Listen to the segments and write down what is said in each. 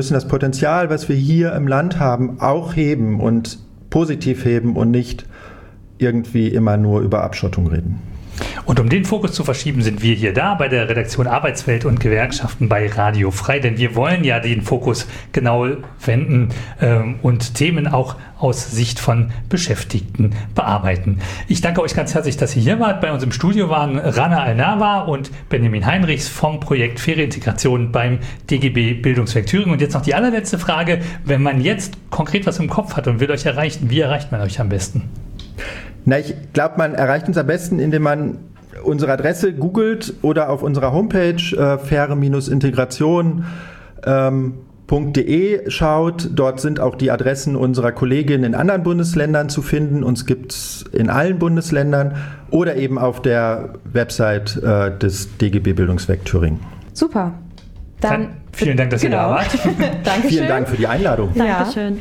müssen das Potenzial, was wir hier im Land haben, auch heben und positiv heben und nicht irgendwie immer nur über Abschottung reden. Und um den Fokus zu verschieben, sind wir hier da bei der Redaktion Arbeitswelt und Gewerkschaften bei Radio Frei, denn wir wollen ja den Fokus genau wenden und Themen auch aus Sicht von Beschäftigten bearbeiten. Ich danke euch ganz herzlich, dass ihr hier wart. Bei uns im Studio waren Rana Al-Nawa und Benjamin Heinrichs vom Projekt Faire Integration beim DGB Bildungswerk Thüringen. Und jetzt noch die allerletzte Frage. Wenn man jetzt konkret was im Kopf hat und will euch erreichen, wie erreicht man euch am besten? Na, ich glaube, man erreicht uns am besten, indem man unsere Adresse googelt oder auf unserer Homepage faire-integration.de schaut. Dort sind auch die Adressen unserer Kolleginnen in anderen Bundesländern zu finden. Uns gibt es in allen Bundesländern oder eben auf der Website des DGB Bildungswerk Thüringen. Super. Dann vielen Dank, dass ihr da wart. Dankeschön. Vielen Dank für die Einladung. Dankeschön.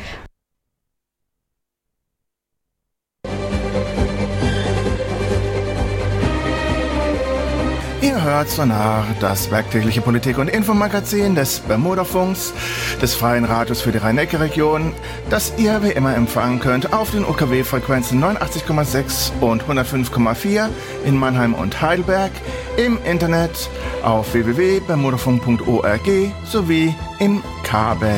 Ihr hört Sonar, das werktägliche Politik- und Infomagazin des Bermudafunks, des Freien Radios für die Rhein-Neckar-Region, das ihr wie immer empfangen könnt auf den UKW-Frequenzen 89,6 und 105,4 in Mannheim und Heidelberg, im Internet auf www.bermudafunk.org sowie im Kabel.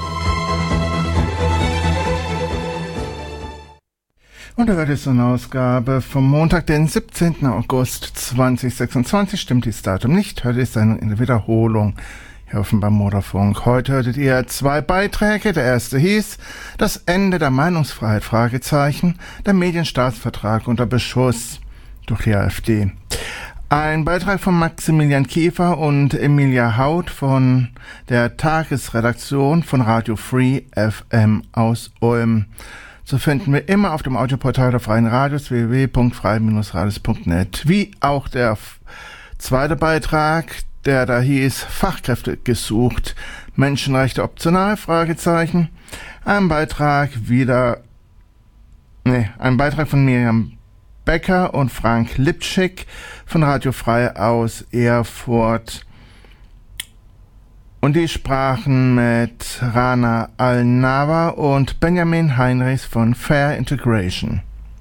Und da wird jetzt eine Ausgabe vom Montag, den 17. August 2026. Stimmt dieses Datum nicht. Heute ist eine in der Wiederholung hier auf dem Bermudafunk. Heute hörtet ihr 2 Beiträge. Der erste hieß Das Ende der Meinungsfreiheit, Fragezeichen, der Medienstaatsvertrag unter Beschuss durch die AfD. Ein Beitrag von Maximilian Kiefer und Emilia Haut von der Tagesredaktion von Radio Free FM aus Ulm. So finden wir immer auf dem Audioportal der Freien Radios www.frei-radios.net. Wie auch der zweite Beitrag, der da hieß Fachkräfte gesucht, Menschenrechte optional, Fragezeichen. Ein Beitrag von Miriam Becker und Frank Lipschick von Radio Frei aus Erfurt. Und die sprachen mit Rana Al-Nawa und Benjamin Heinrichs von Faire Integration.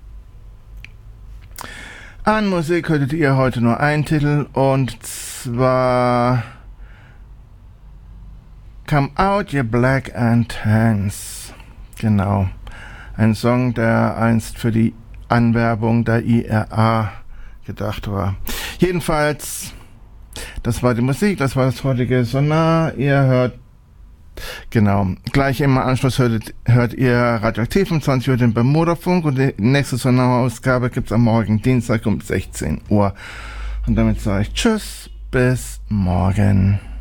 An Musik hörtet ihr heute nur einen Titel, und zwar Come Out Your Black and Tans. Genau. Ein Song, der einst für die Anwerbung der IRA gedacht war. Jedenfalls, das war die Musik, das war das heutige Sonar. Ihr hört, genau, gleich im Anschluss hört ihr Radioaktiv um 20 Uhr den Bermudafunk, und die nächste Sonar-Ausgabe gibt's am morgen Dienstag um 16 Uhr. Und damit sage ich Tschüss, bis morgen.